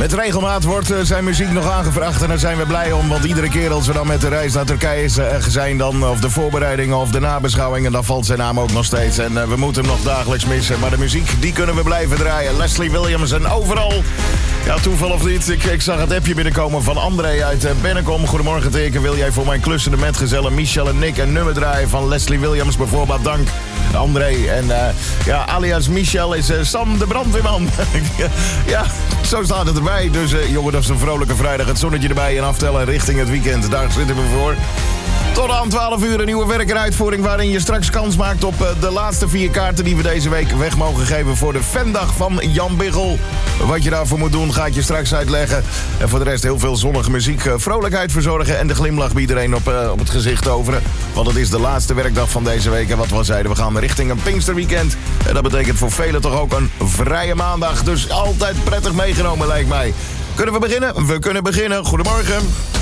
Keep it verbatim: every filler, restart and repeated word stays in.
Met regelmaat wordt uh, zijn muziek nog aangevraagd en daar zijn we blij om. Want iedere keer als we dan met de reis naar Turkije uh, zijn, dan, of de voorbereidingen of de nabeschouwingen, dan valt zijn naam ook nog steeds. En uh, we moeten hem nog dagelijks missen. Maar de muziek, die kunnen we blijven draaien. Leslie Williams en overal. Ja, toeval of niet, ik, ik zag het appje binnenkomen van André uit uh, Bennekom. Goedemorgen teken, wil jij voor mijn klussende metgezellen Michel en Nick een nummer draaien van Leslie Williams bijvoorbeeld? Dank André. En uh, ja, alias Michel is uh, Sam de brandweerman. Ja, zo staat het erbij. Dus uh, jongen, dat is een vrolijke vrijdag. Het zonnetje erbij en aftellen richting het weekend. Daar zitten we voor. Tot aan twaalf uur een nieuwe werkeruitvoering waarin je straks kans maakt op uh, de laatste vier kaarten die we deze week weg mogen geven voor de Vendag van Jan Biggel. Wat je daarvoor moet doen, ga ik je straks uitleggen. En voor de rest heel veel zonnige muziek, uh, vrolijkheid verzorgen en de glimlach bij iedereen op, uh, op het gezicht toveren. Want het is de laatste werkdag van deze week. En wat we zeiden, we gaan richting een Pinksterweekend. En dat betekent voor velen toch ook een vrije maandag. Dus altijd prettig meegenomen lijkt mij. Kunnen we beginnen? We kunnen beginnen. Goedemorgen.